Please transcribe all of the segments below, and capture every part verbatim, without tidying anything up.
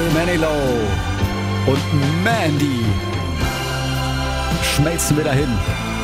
Barry Manilow und Mandy schmelzen wir dahin.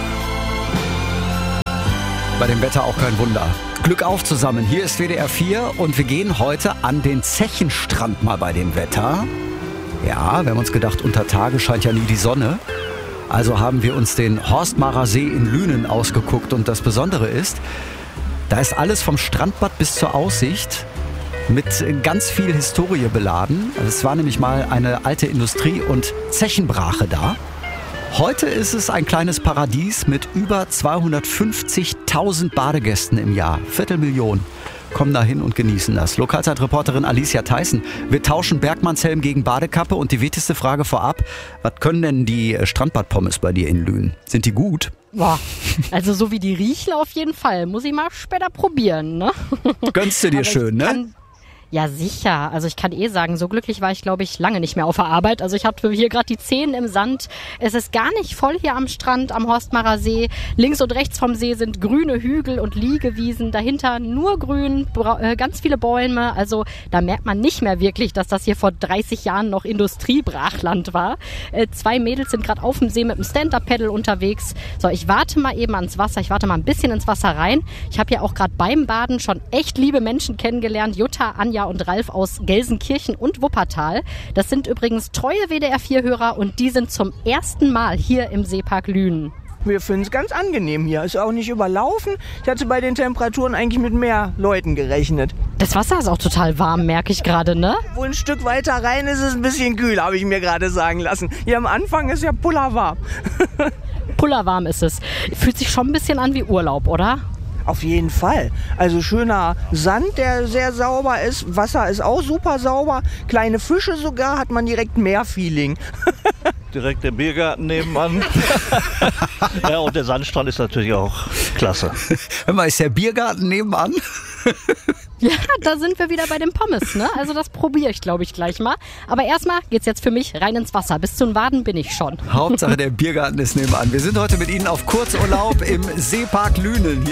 Bei dem Wetter auch kein Wunder. Glück auf zusammen. Hier ist W D R vier und wir gehen heute an den Zechenstrand mal bei dem Wetter. Ja, wir haben uns gedacht, unter Tage scheint ja nie die Sonne. Also haben wir uns den Horstmarer See in Lünen ausgeguckt. Und das Besondere ist, da ist alles vom Strandbad bis zur Aussicht mit ganz viel Historie beladen. Es war nämlich mal eine alte Industrie- und Zechenbrache da. Heute ist es ein kleines Paradies mit über zweihundertfünfzigtausend Badegästen im Jahr. Viertelmillion kommen da hin und genießen das. Lokalzeitreporterin Alicia Theissen. Wir tauschen Bergmannshelm gegen Badekappe und die wichtigste Frage vorab. Was können denn die Strandbadpommes bei dir in Lünen? Sind die gut? Boah, also so wie die riechen auf jeden Fall. Muss ich mal später probieren, ne? Gönnst du dir Aber schön, ne? Kann, ja, sicher. Also ich kann eh sagen, so glücklich war ich, glaube ich, lange nicht mehr auf der Arbeit. Also ich habe hier gerade die Zehen im Sand. Es ist gar nicht voll hier am Strand, am Horstmarer See. Links und rechts vom See sind grüne Hügel und Liegewiesen. Dahinter nur grün, bra- äh, ganz viele Bäume. Also da merkt man nicht mehr wirklich, dass das hier vor dreißig Jahren noch Industriebrachland war. Äh, zwei Mädels sind gerade auf dem See mit dem Stand-Up-Paddle unterwegs. So, ich warte mal eben ans Wasser. Ich warte mal ein bisschen ins Wasser rein. Ich habe ja auch gerade beim Baden schon echt liebe Menschen kennengelernt. Jutta, Anja und Ralf aus Gelsenkirchen und Wuppertal. Das sind übrigens treue W D R vier Hörer und die sind zum ersten Mal hier im Seepark Lünen. Wir finden es ganz angenehm hier. Ist auch nicht überlaufen. Ich hatte bei den Temperaturen eigentlich mit mehr Leuten gerechnet. Das Wasser ist auch total warm, merke ich gerade, ne? Wohl ein Stück weiter rein ist es ein bisschen kühl, habe ich mir gerade sagen lassen. Hier am Anfang ist ja pullerwarm. Pullerwarm ist es. Fühlt sich schon ein bisschen an wie Urlaub, oder? Auf jeden Fall. Also schöner Sand, der sehr sauber ist. Wasser ist auch super sauber. Kleine Fische sogar, hat man direkt Meerfeeling. Direkt der Biergarten nebenan. Ja, und der Sandstrand ist natürlich auch klasse. Hör mal, ist der Biergarten nebenan? Ja, da sind wir wieder bei den Pommes, ne? Also das probiere ich, glaube ich, gleich mal. Aber erstmal geht's jetzt für mich rein ins Wasser. Bis zum Waden bin ich schon. Hauptsache der Biergarten ist nebenan. Wir sind heute mit Ihnen auf Kurzurlaub im Seepark Lünen.